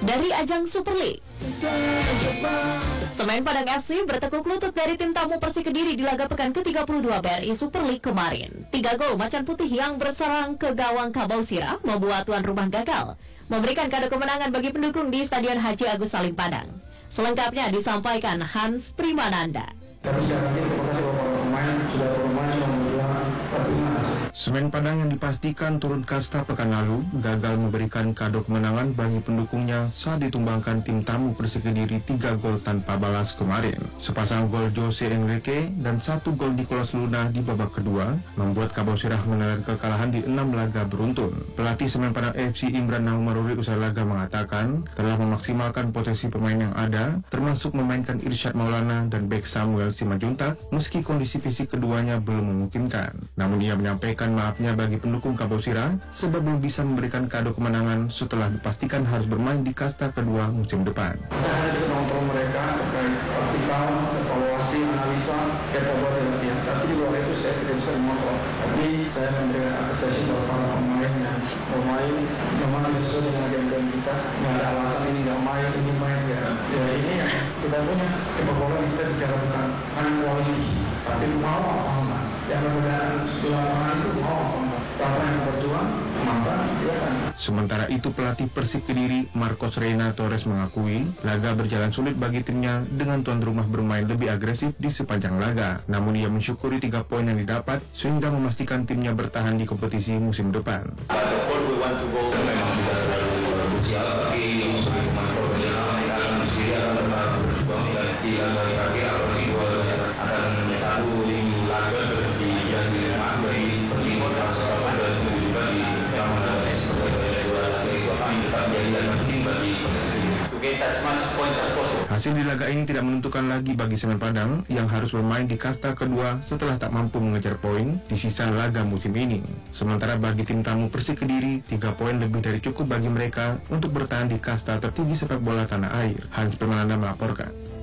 dari ajang Super League. Semen Padang FC bertekuk lutut dari tim tamu Persik Kediri di laga pekan ke-32 BRI Super League kemarin. 3 gol Macan Putih yang berserang ke gawang Kabausira membuat tuan rumah gagal memberikan kado kemenangan bagi pendukung di Stadion Haji Agus Salim Padang. Selengkapnya disampaikan Hans Primananda. Semen Padang yang dipastikan turun kasta pekan lalu gagal memberikan kado kemenangan bagi pendukungnya saat ditumbangkan tim tamu Persik Kediri 3 gol tanpa balas kemarin. Sepasang gol Jose Enrique dan 1 gol Nicolas Luna di babak kedua membuat Kabausirah menelan kekalahan di 6 laga beruntun. Pelatih Semen Padang FC Imran Naumaruri usai laga mengatakan telah memaksimalkan potensi pemain yang ada, termasuk memainkan Irsyad Maulana dan bek Samuel Simajuntak meski kondisi fisik keduanya belum memungkinkan. Namun ia menyampaikan maafnya bagi pendukung Kabausirah sebab belum bisa memberikan kado kemenangan setelah dipastikan harus bermain di kasta kedua musim depan. Saya bisa mengontrol mereka terkait taktikal, evaluasi, analisa, kapabilitas latihan. Tapi di luar itu saya tidak bisa mengontrol. Tapi saya memberikan apresiasi kepada para pemain yang bermain memang sesuai dengan agenda kita. Nggak ada alasan ini nggak main, ini main ya. Ya ini yang kita punya kebobolan kita bicara bukan hanya quality, tapi mau apa-apa. Yang berbedaan di lapangan itu mau apa-apa. Siapa yang berjuang, maka dia akan. Sementara itu pelatih Persik Kediri Marcos Reina Torres mengakui laga berjalan sulit bagi timnya dengan tuan rumah bermain lebih agresif di sepanjang laga. Namun ia mensyukuri 3 poin yang didapat sehingga memastikan timnya bertahan di kompetisi musim depan. Memang tidak terlalu bersiap, tapi pemain profesional akan sendiri akan berjuang tidak dari kaki atau di dua akan satu minggu laga seperti yang dilakukan dari pertimbangan dan juga di zaman dan seperti dua laga itu akan tetap jadi yang penting bagi kita match points as possible. Hasil di laga ini tidak menentukan lagi bagi Semen Padang yang harus bermain di kasta kedua setelah tak mampu mengejar poin di sisa laga musim ini. Sementara bagi tim tamu Persik Kediri, 3 poin lebih dari cukup bagi mereka untuk bertahan di kasta tertinggi sepak bola tanah air. Hans Primananda melaporkan.